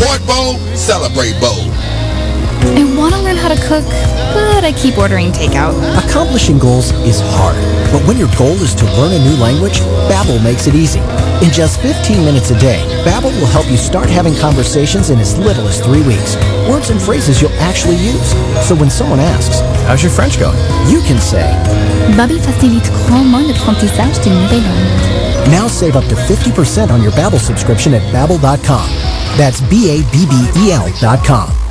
Support Bo, celebrate Bo. I want to learn how to cook, but I keep ordering takeout. Accomplishing goals is hard, but when your goal is to learn a new language, Babbel makes it easy. In just 15 minutes a day, Babbel will help you start having conversations in as little as 3 weeks. Words and phrases you'll actually use. So when someone asks, "How's your French going?" you can say, Babbel facilite grandement l'apprentissage d'une nouvelle langue. Now save up to 50% on your Babbel subscription at Babbel.com. That's BABBEL.com.